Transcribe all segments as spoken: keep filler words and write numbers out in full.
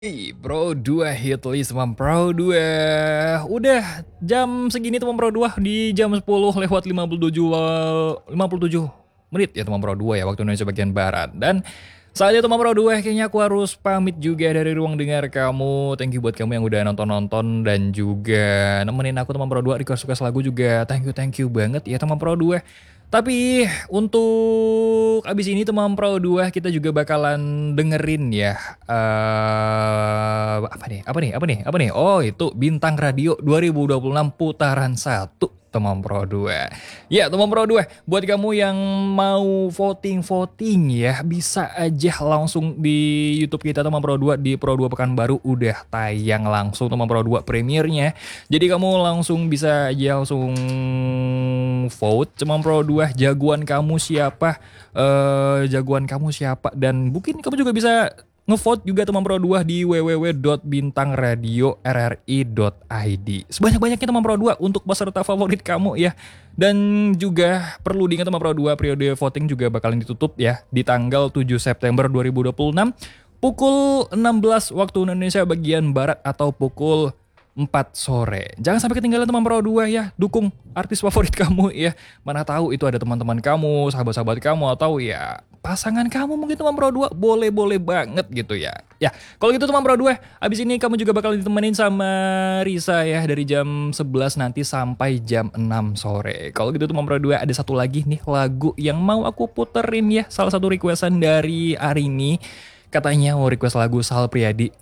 Ih, Pro dua hit list teman Pro dua. Udah jam segini teman Pro dua di jam sepuluh lewat lima puluh tujuh eh, lima puluh tujuh menit ya teman Pro dua ya waktu Indonesia bagian barat. Dan saatnya teman Pro dua kayaknya aku harus pamit juga dari ruang dengar kamu. Thank you buat kamu yang udah nonton-nonton dan juga nemenin aku teman Pro dua request-request lagu juga. Thank you thank you banget ya teman Pro dua. Tapi untuk abis ini teman Pro dua kita juga bakalan dengerin ya eh apa nih? Apa nih? Apa nih? Apa nih? Oh, itu Bintang Radio dua ribu dua puluh enam putaran satu teman Pro dua. Ya, teman Pro dua, buat kamu yang mau voting-voting ya, bisa aja langsung di YouTube kita teman Pro dua di Pro dua Pekanbaru udah tayang langsung teman Pro dua premiernya. Jadi kamu langsung bisa aja langsung vote teman Pro dua jagoan kamu siapa, eh jagoan kamu siapa dan mungkin kamu juga bisa ngevote juga teman Pro dua di w w w dot bintang radio r r i dot i d. Sebanyak-banyaknya teman Pro dua untuk peserta favorit kamu ya. Dan juga perlu diingat teman Pro dua periode voting juga bakalan ditutup ya di tanggal tujuh September dua ribu dua puluh enam pukul enam belas waktu Indonesia bagian barat atau pukul empat sore. Jangan sampai ketinggalan teman Pro dua ya. Dukung artis favorit kamu ya. Mana tahu itu ada teman-teman kamu, sahabat-sahabat kamu atau ya pasangan kamu mungkin teman Pro dua. Boleh-boleh banget gitu ya. Ya, kalau gitu teman Pro dua, abis ini kamu juga bakal ditemenin sama Risa ya dari jam sebelas nanti sampai jam enam sore. Kalau gitu teman Pro dua, ada satu lagi nih lagu yang mau aku puterin ya. Salah satu requestan dari Arini. Katanya mau request lagu Sal Priadi,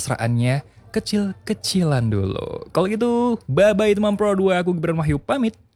mesra-mesraannya kecil-kecilan dulu. Kalau gitu, bye-bye teman Pro dua, aku Gibran Wahyu pamit.